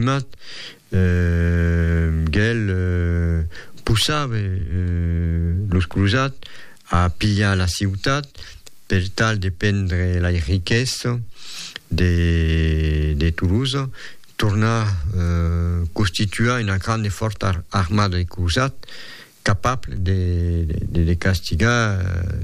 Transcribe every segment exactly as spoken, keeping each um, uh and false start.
animat, eh, gel eh, poussava eh, los cruzat a pillar la ciutat per tal de prendre la riquesa de, de Toulouse, tornar eh, constituir una grande forte ar- armada de cruzat capable de, de, de castigar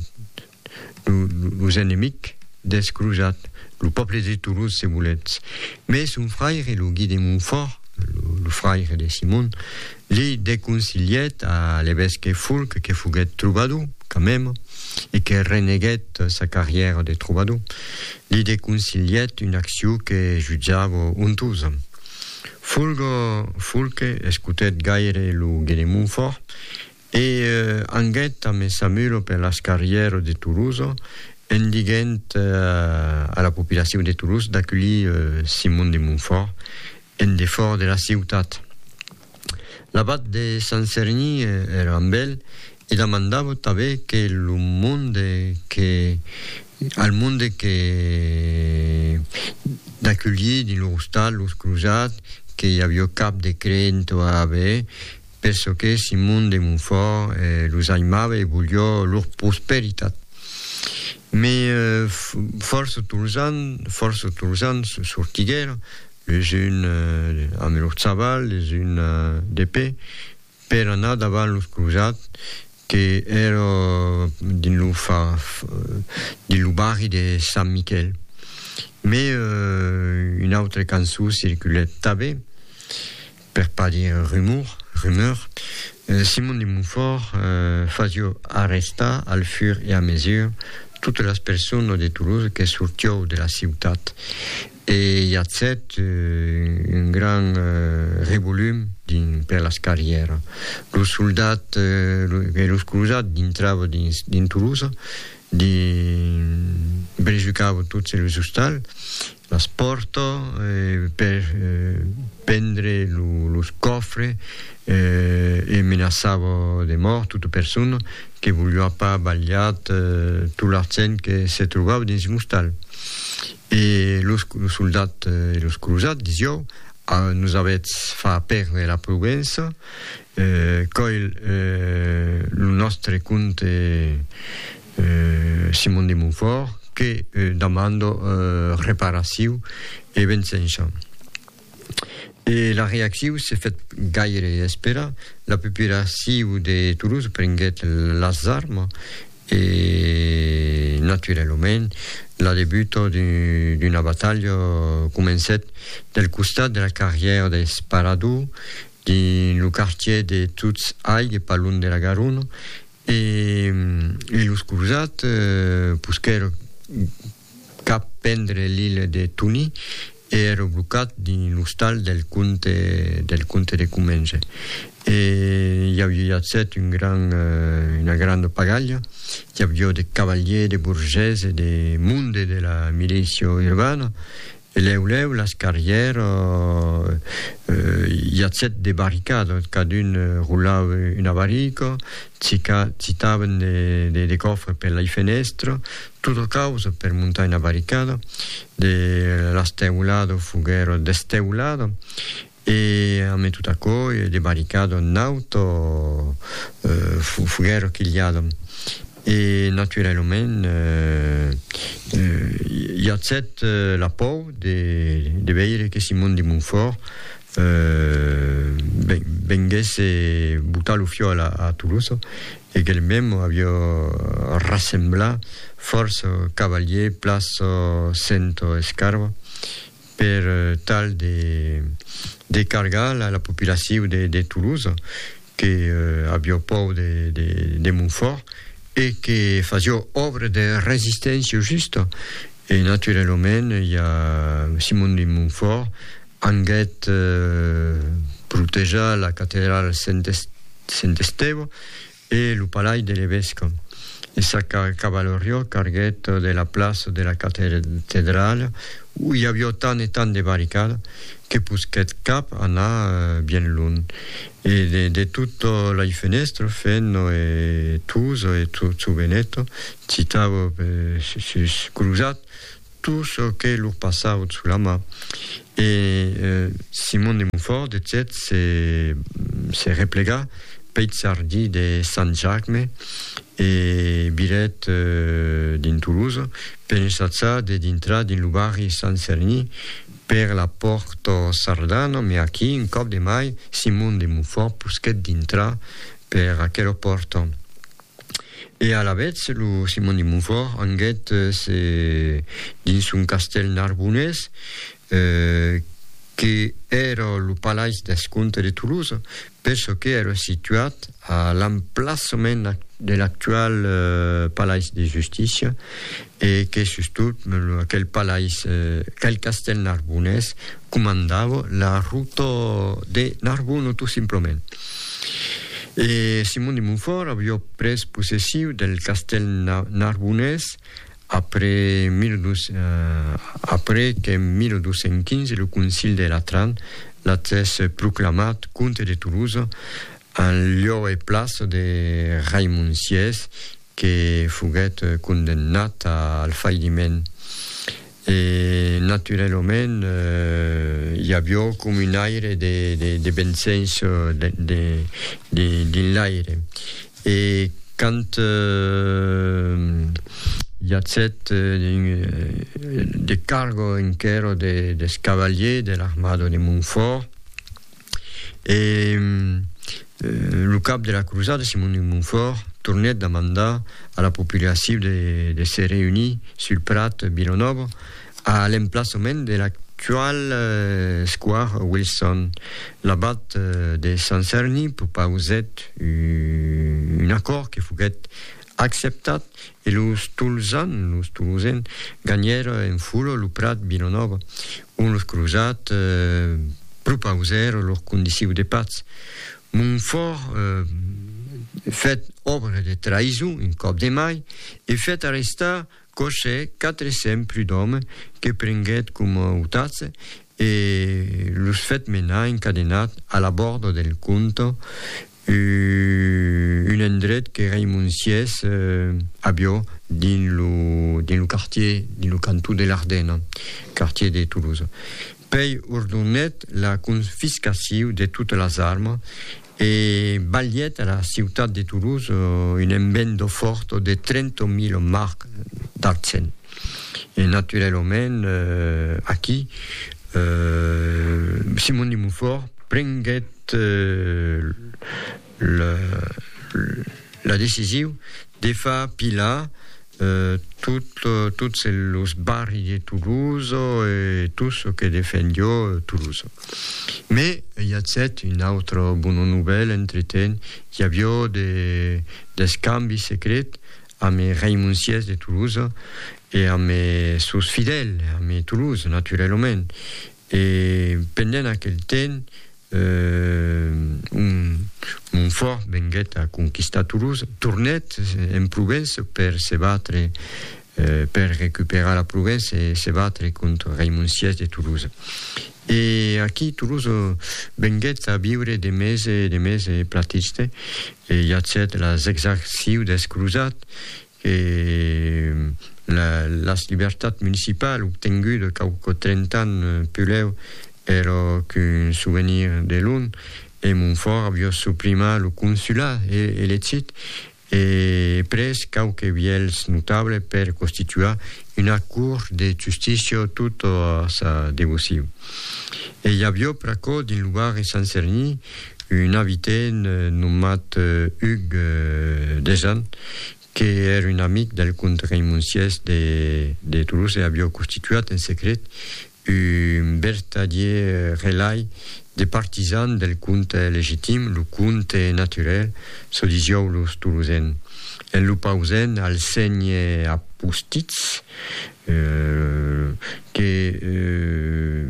les ennemis des cruzat, le peuple de Toulouse, si vous voulez. Mais son frère, le Guy de Montfort, le, le frère de Simon, lui déconciliait à l'évêque Foulque, qui fut troubadour, quand même, et qui renéguait sa carrière de troubadour. Lui déconciliait une action que jugeava honteuse. Foulque, Foulque écoutait gaire le Guy de Montfort, et euh, anguette a Samuel per la carrière de Toulouse, indiguant euh, à la population de Toulouse d'accueillir euh, Simon de Montfort en défort de la ciutat. L'abat de Saint-Cerny era bel et demandava també que le monde que al monde que d'accueillir dans l'hostal los cruzats que hi havia cap de crent a haver perquè Simon de Montfort eh, los aimava i volia leur prosperitat. Mais euh, force toulousain, force toulousain sortiguera, les unes euh, amb los xaval, les unes euh, d'épée, per anar davant los cruzats que era dins lo fa, dins lo barri de Sant Miquel. Mais euh, une autre cançó circulait també, per pas dire rumeur, rumeur, euh, Simon de Montfort euh, faisait arrêter al fur et à mesure toutes les personnes de Toulouse qui sortaient de la ciutat. Et il y a cette, euh, un grand euh, révolume per la carrière. Les soldats euh, et les cruzats entraient dans Toulouse, brigicaven tots els hostals, les portes, eh, per eh, prendre els cofres eh, e menaçava de mort toute persona que volia pas ballar eh, tot l'argent que se trobava dins l'hostal. Et los, los soldats et los cruzats disaient ah, nous avons fait perdre la province eh, quand eh, le nostre comte eh, Simon de Montfort che eh, demanda eh, réparation et vengeance. Et la réaction s'est faite gaire espera. La population de Toulouse prenait les armes et naturellement la début d'une bataille commençait del costat de la carrière d'Esparadou dans le quartier de Tuts-Aille, pas loin de la Garonne. Et, et los cruzats eh, pusquero cap prendre l'île de Tuny et ero blocat dans l'hostal del comte, del comte de Comenge. Et il y avait une, grand, une grande pagaille, il y avait des cavaliers, des bourgeois, des mondes de la milice urbaine. Et l'euleu, les carrières, euh, euh, il y a des barricades, cadune roulait une barrique, citaven des de, de coffres per les fenêtres, toute cause per monter une barricade, de las teulades fuguero desteulades, et a tout à coup, des barricades en auto euh, fuguero quigliades. Et naturellement, euh, euh, il y a cette euh, la peau de, de veire que Simon de Montfort euh, venguesse buttar le fiol à, à Toulouse et qu'elle-même avait rassemblé force cavaliers place Saint Escarve per euh, tal de décargar la, la population de, de Toulouse qui euh, avait peur de, de, de Montfort et qui faisait œuvre de résistance juste. Et naturellement, il y a Simon de Montfort, enquête euh, protégeait la cathédrale Saint-Esteve et le palais de l'évêque. Et sa cavalerie carguait de la place de la cathédrale où il y avait tant et tant de barricades que pusquet cap en a bien loin. Et de, de toutes les fenêtres, Fenno et tous, et tout su Veneto, citava eh, cruzat tout ce que leur passava sous la main. E eh, Simon de Montfort, de cet, se, se replega Peitsardi de San Jacme e biret eh, din Toulouse, pensazza de dintra din Lubari San Cerni per la Porto Sardano, ma aquí, in cop de mai, Simon de Montfort pusquet dintra per aquello porto. E alla vez, lo Simon de Montfort anguet se dins un castell narbonès eh, che era il palais des Comtes de Toulouse, penso che era situat a l'emplacement de l'actual eh, palais de justícia e che sustot aquel palais, eh, quel castell narbonès comandava la ruta de Narbonne tout simplement. E Simon de Montfort aveva preso possessione del castello narbonès après, milledoux, euh, après que en milledoux quinze le Concile de Latran l'a proclamat comte de Toulouse en lieu et place de Raimon Siès que fuguet condamnat al falliment. E naturalment eh, hi havia com un aire de, de, de vencença de, de, de, de l'aire. E quand eh, hi ha set eh, de cargo enquero de, des cavaliers de l'armada de Montfort e eh, le cap de la cruzada, Simon de Montfort, tornait demander à la population de, de se réunir sur Prat Villanova à l'emplacement de l'actuel euh, square Wilson. L'abat euh, de San Cerni proposait un accord qui fut accepté et les Toulousains, les Toulousains gagnèrent en foule le Prat Villanova où les cruzats euh, proposèrent leurs conditions de paix. Montfort euh, fait œuvre de trahison en cop de mai et fait arrêter coché quatre cents prud'hommes qui prenguet comme otats et los fait menar encadenat à la bord del Conto un endret que Raimon Siès euh, havia dins le, dins le quartier, dins le canton de l'Ardenne, quartier de Toulouse. Pei ordonnet la confiscation de toutes les armes e balliet à la ciutat de Toulouse un embendo fort de trenta mille marcs d'argent. Et naturellement, euh, aquí, euh, Simon de Montfort prenguet euh, le, le, la décision de faire pilar euh, toutes toutes les barris de Toulouse et tout ce que défendió Toulouse. Mais il y a une autre bonne nouvelle entre-temps. Il y avait des, des scambi secrets à mes Raimon Siès de Toulouse et à mes sous fidèles, à mes Toulouse, naturellement. Et pendant aquel temps, euh, un, un fort venguet à conquistar Toulouse, tournait en Provence pour se battre, euh, pour récupérer la Provence et se battre contre Raimon Siès de Toulouse. E aquí Toulouse venguet a viure de mes e de mes platiste e hi ha set les exaccions des cruzats que la, les llibertats municipals obtingudes cauco trenta anys puleu era qu'un souvenir de l'un e Montfort havia suprimat le consulat e, e l'exit e pres cauque viels notables per constituir una cour de justícia tota a sa devoció. E hi havia praco din lugar de Sant Cerni un habitant nomat Hugues Dejean que era un amic del comte Raimon Siès de, de Toulouse e havia constituat en secret un vertadier relai de partisans del comte legítim, le comte naturel, so diziau los toulousains. En lo pausen al segne apostits euh, que euh,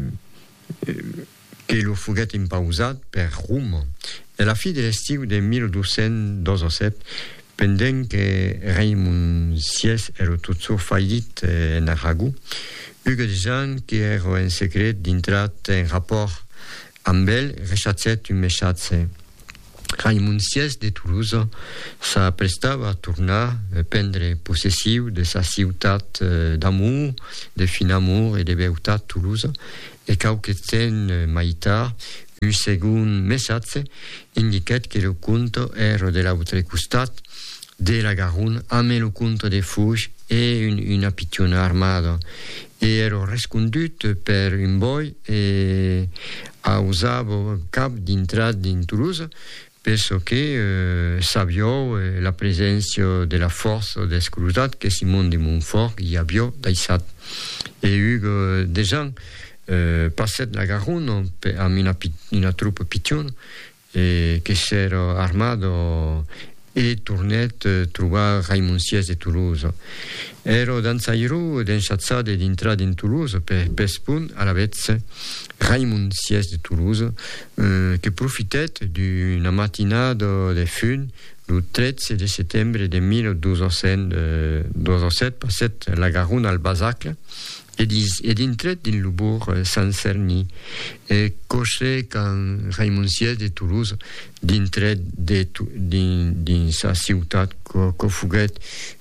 que lo fuguet impausat per Roma. E la fi de l'estiu de milledoux-cent disset, pendent que Raimon Siès era tot surfallit en Aragó, Hugues Dejean, que era en secret d'intrat en rapport amb ell, rechatzet un messatge. Raimon Siès de Toulouse s'apprestava a tornar a prendre possessió de sa ciutat d'amour, de fin amour e de beutat Toulouse, e qualque temps mai tard un segon messatge indiquet que el conto era de l'altre costat de la Garonne amb el conto de fuig e un, una pitjona armada. E ero respondut per un boi e ausavo cap d'intrat in Toulouse penso che eh, sabiò eh, la presenza della forza d'esclutat che Simon de Montfort gli aveva daisat. E Hugo Dejean eh, passet la Garonne amb una, una truppa pitjona eh, che s'era armato e tornet eh, trobar Raimon Siès de Toulouse. Ero danzairo d'enxatzade d'entrada in Toulouse per, per spunt a la vez Raimon Siès de Toulouse eh, che profitet d'una matinada de fun il tretze de settembre de mille deux cents set passet la Garonne al Basacle ed intret din Lubourg Saint-Cerny e coche quand Raimon Siès de Toulouse d'intret de, din, din sa ciutat co, co fuguet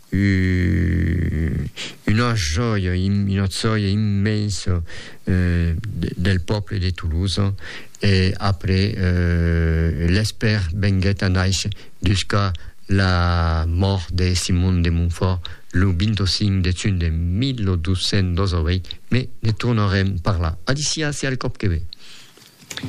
una gioia, una gioia immensa eh, del popolo di Toulouse e après euh, l'esper venguet a naix jusqu'à la mort de Simon de Montfort le vingt-cinc de juin de mille deux cents vint, mais ne tornarem par là. Adicia, c'est al cop que ve.